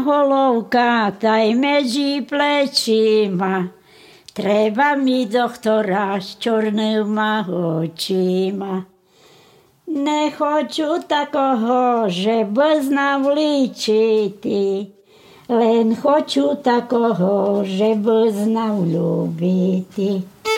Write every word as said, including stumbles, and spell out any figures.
Holovka, taj medzi plečima, treba mi doktora s čornýma očima. Nechoču takoho, že by znal ličiti, len choču takoho, že by znal ľúbiti.